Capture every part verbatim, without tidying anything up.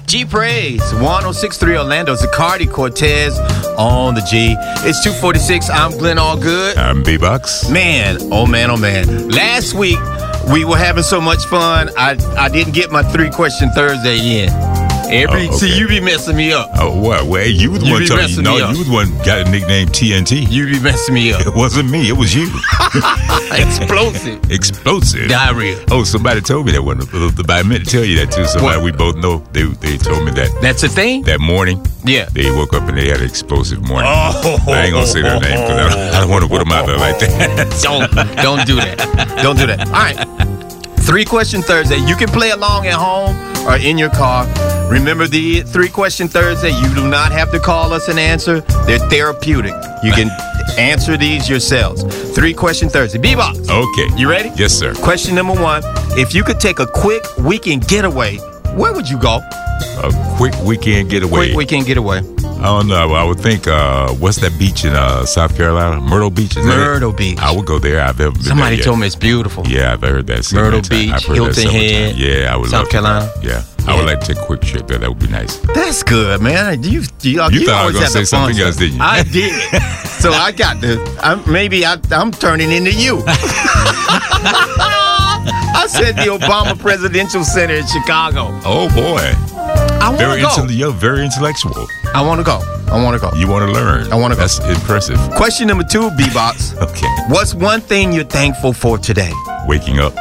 G Praise, one oh six point three Orlando, Zaccardi Cortez on the G. It's two forty-six. I'm Glenn Allgood. I'm B-Box. Man, oh man, oh man. Last week, we were having so much fun, I, I didn't get my three-question Thursday in. Every, Oh, okay. See, you be messing me up. Oh, what? Well, you was the You one be telling messing you. me No, up. you was the one got a nickname T N T. You be messing me up. It wasn't me. It was you. Explosive. Explosive. Diarrhea. Oh, somebody told me that one. But I meant to tell you that too. Somebody What? we both know. They they told me that That's a thing? that morning. Yeah. They woke up and they had an explosive morning. Oh. I ain't gonna say their name because I don't, I don't want to put them out there like that. Don't don't do that. Don't do that. All right. Three question Thursday. You can play along at home or in your car. Remember the three question Thursday. You do not have to call us and answer. They're therapeutic. You can answer these yourselves. Three question Thursday. B-Box. Okay. You ready? Yes, sir. Question number one. If you could take a quick weekend getaway, where would you go? A quick weekend getaway. Quick weekend getaway. I don't know. I would think, uh, what's that beach in uh, South Carolina? Myrtle Beach? Is that it? Myrtle Beach. I would go there. I've ever been Somebody there yet. told me it's beautiful. Yeah, I've heard that. several Myrtle times. Beach, I've heard Hilton that several Head, times. Yeah, I would South love to Carolina. go. Yeah. Yeah. I would like to take a quick trip there. That would be nice. That's good, man. You, you, you, You thought I always was gonna have the say something fun else, stuff. didn't you? I did. So I got the. I'm, maybe I, I'm turning into you. I said the Obama Presidential Center in Chicago. Oh, boy. I want Very to go. intel- You're very intellectual. I want to go. I want to go. You want to learn. I wanna go. That's impressive. Question number two, B-Box. Okay. What's one thing you're thankful for today? Waking up.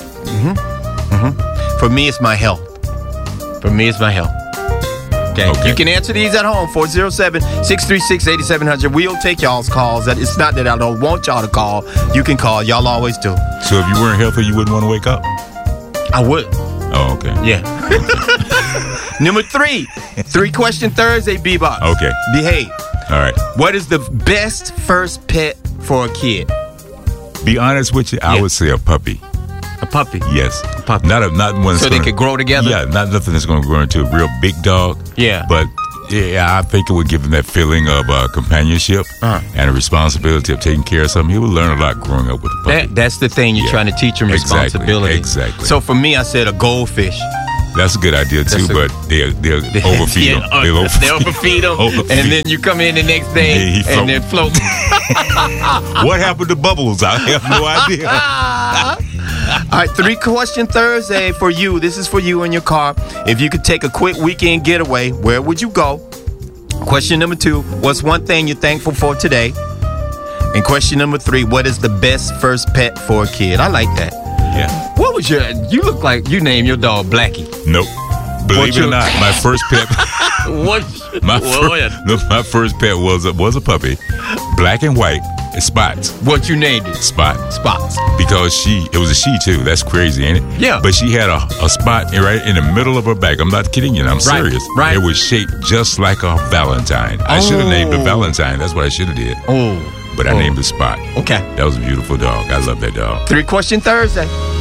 For me, it's my health. For me, it's my health. Okay. Okay. You can answer these at home, four oh seven, six three six, eight seven zero zero. We'll take y'all's calls. That It's not that I don't want y'all to call. You can call. Y'all always do. So if you weren't healthy, you wouldn't want to wake up? I would. Oh, okay. Yeah. Number three. Three question Thursday, Bebop. Okay. Behave. All right. What is the best first pet for a kid? Be honest with you, I Yeah. would say a puppy. A puppy. Yes. A puppy. Not a not one that's So they gonna- could grow together? Yeah, not nothing that's going to grow into a real big dog. Yeah. But yeah, I think it would give him that feeling of uh, companionship Uh-huh. and a responsibility of taking care of something. He would learn a lot growing up with a puppy. That, that's the thing. You're Yeah. trying to teach them Exactly, responsibility. exactly. So for me, I said a goldfish. That's a good idea too, That's a- but they'll they'll overfeed Yeah, him. uh, They'll they overfeed them, Overfeed. and then you come in the next day Yeah, he float. and they're floating. What happened to Bubbles? I have no idea. All right, three question Thursday for you. This is for you in your car. If you could take a quick weekend getaway, where would you go? Question number two, what's one thing you're thankful for today? And question number three, what is the best first pet for a kid? I like that. Yeah. What was your, you look like you named your dog Blackie. Nope. Believe What it or you- not, my first pet, What? my Well, first, no, my first pet was a, was a puppy, black and white, spots, What you named it? spot. Spots. Because she, it was a she too. That's crazy, ain't it? Yeah. But she had a, a spot in- right in the middle of her back. I'm not kidding you. I'm Right, serious. right. It was shaped just like a Valentine. I should have named it Oh. Valentine. That's what I should have did. Oh. But I Oh. named it Spot. Okay. That was a beautiful dog. I love that dog. Three question Thursday.